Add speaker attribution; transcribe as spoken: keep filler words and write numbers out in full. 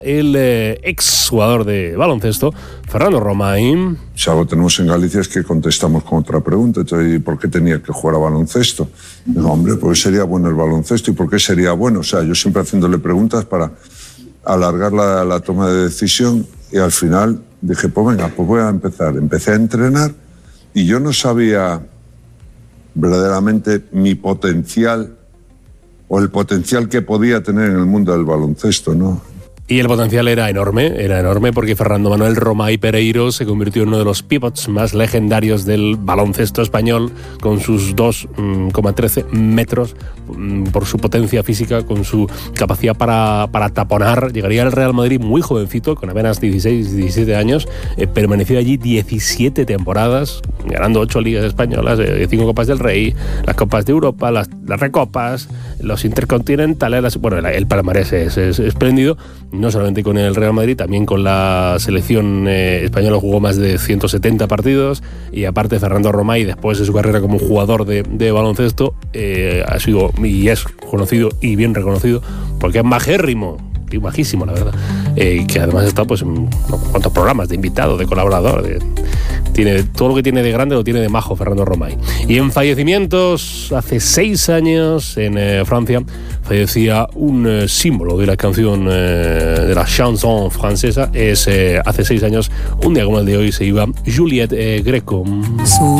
Speaker 1: El eh, ex jugador de baloncesto, Fernando Romay.
Speaker 2: Si algo tenemos en Galicia es que contestamos con otra pregunta. Entonces, ¿y por qué tenía que jugar a baloncesto? Digo, hombre, ¿por qué sería bueno el baloncesto? ¿Y por qué sería bueno? O sea, yo siempre haciéndole preguntas para alargar la, la toma de decisión, y al final dije, pues venga, pues voy a empezar. Empecé a entrenar y yo no sabía verdaderamente mi potencial o el potencial que podía tener en el mundo del baloncesto, ¿no?
Speaker 1: Y el potencial era enorme, era enorme porque Fernando Manuel Romay Pereiro se convirtió en uno de los pivots más legendarios del baloncesto español, con sus dos coma trece metros, por su potencia física, con su capacidad para, para taponar. Llegaría al Real Madrid muy jovencito, con apenas dieciséis, diecisiete años, eh, permaneció allí diecisiete temporadas, ganando ocho ligas españolas, eh, cinco Copas del Rey, las Copas de Europa, las, las Recopas, los Intercontinentales, las, bueno, el, el palmarés es, es espléndido. No solamente con el Real Madrid, también con la selección eh, española jugó más de ciento setenta partidos, y aparte Fernando Romay, después de su carrera como jugador de, de baloncesto, eh, ha sido y es conocido y bien reconocido porque es majérrimo y majísimo, la verdad, eh, que además está pues en no, cuántos programas de invitado, de colaborador, de, tiene todo lo que tiene de grande, lo tiene de majo Fernando Romay. Y en fallecimientos, hace seis años en eh, Francia fallecía un eh, símbolo de la canción, eh, de la chanson francesa. Es eh, hace seis años, un día como el de hoy, se iba Juliette eh, Gréco.